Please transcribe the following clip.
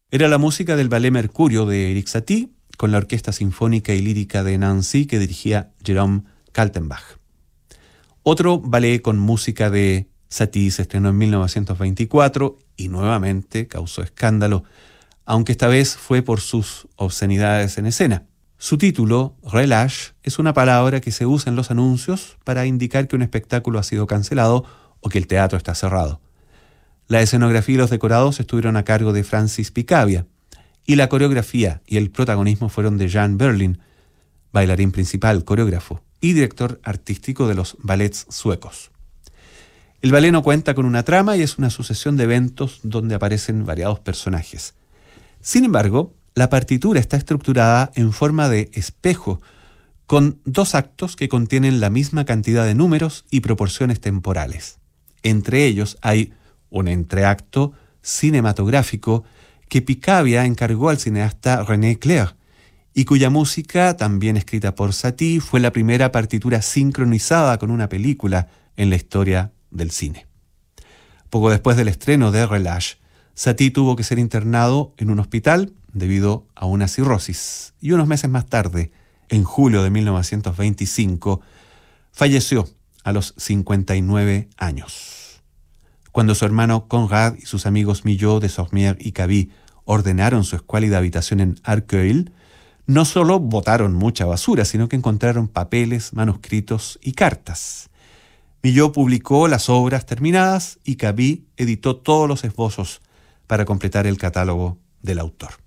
Era la música del Ballet Mercurio de Erik Satie, con la Orquesta Sinfónica y Lírica de Nancy que dirigía Jérôme Kaltenbach. Otro ballet con música de Satie se estrenó en 1924 y nuevamente causó escándalo, aunque esta vez fue por sus obscenidades en escena. Su título, relâche, es una palabra que se usa en los anuncios para indicar que un espectáculo ha sido cancelado o que el teatro está cerrado. La escenografía y los decorados estuvieron a cargo de Francis Picabia, y la coreografía y el protagonismo fueron de Jan Berlin, bailarín principal, coreógrafo y director artístico de los ballets suecos. El ballet no cuenta con una trama y es una sucesión de eventos donde aparecen variados personajes. Sin embargo, la partitura está estructurada en forma de espejo, con 2 actos que contienen la misma cantidad de números y proporciones temporales. Entre ellos hay un entreacto cinematográfico que Picabia encargó al cineasta René Clair y cuya música, también escrita por Satie, fue la primera partitura sincronizada con una película en la historia del cine. Poco después del estreno de Relâche, Satie tuvo que ser internado en un hospital debido a una cirrosis y unos meses más tarde, en julio de 1925, falleció a los 59 años. Cuando su hermano Conrad y sus amigos Millot, Desormier y Cabi ordenaron su escuálida habitación en Arcueil, no solo botaron mucha basura, sino que encontraron papeles, manuscritos y cartas. Millot publicó las obras terminadas y Cabi editó todos los esbozos para completar el catálogo del autor.